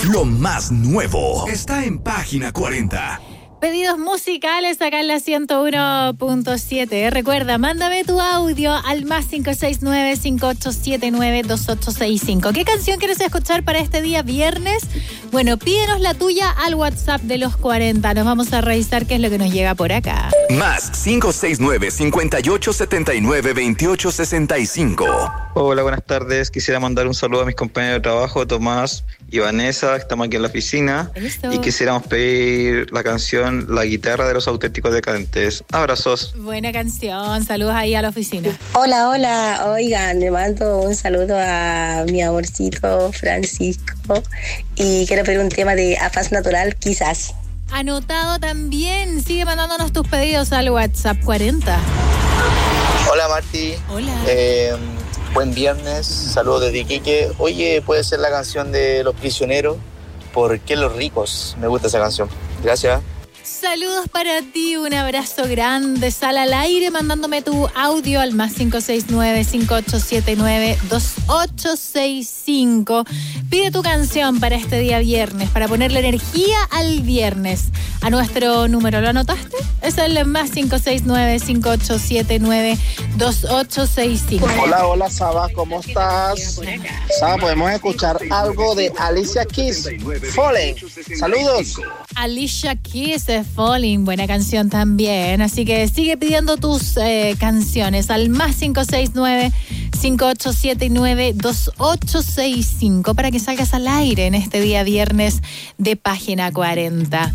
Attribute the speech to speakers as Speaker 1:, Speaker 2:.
Speaker 1: Lo más nuevo está en Página 40.
Speaker 2: Pedidos musicales acá en la 101.7. Recuerda, mándame tu audio al más 569-5879-2865. ¿Qué canción quieres escuchar para este día viernes? Bueno, pídenos la tuya al WhatsApp de los 40. Nos vamos a revisar qué es lo que nos llega por acá.
Speaker 1: Más 569-5879-2865.
Speaker 3: Hola, buenas tardes. Quisiera mandar un saludo a mis compañeros de trabajo, Tomás y Vanessa. Estamos aquí en la oficina.
Speaker 2: Listo.
Speaker 3: Y quisiéramos pedir la canción La Guitarra de los Auténticos Decadentes. Abrazos.
Speaker 2: Buena canción. Saludos ahí a la oficina.
Speaker 4: Hola, hola. Oigan, le mando un saludo a mi amorcito Francisco y quiero pedir un tema de A Paz Natural, quizás.
Speaker 2: Anotado también. Sigue mandándonos tus pedidos al WhatsApp 40.
Speaker 5: Hola Marti.
Speaker 2: Hola.
Speaker 5: Buen viernes, saludos desde Iquique. Oye, puede ser la canción de Los Prisioneros, ¿Por qué los ricos? Me gusta esa canción. Gracias.
Speaker 2: Saludos para ti, un abrazo grande. Sal al aire mandándome tu audio al más 569-5879-2865. Pide tu canción para este día viernes, para ponerle energía al viernes. A nuestro número, ¿lo anotaste? Es el más 569-5879-2865.
Speaker 6: Hola, Saba, ¿cómo estás? Saba, ¿podemos escuchar algo de Alicia Keys? Falling. Saludos.
Speaker 2: Alicia Keys, Falling, buena canción también. Así que sigue pidiendo tus canciones al más 569-5879-2865 para que salgas al aire en este día viernes de Página 40.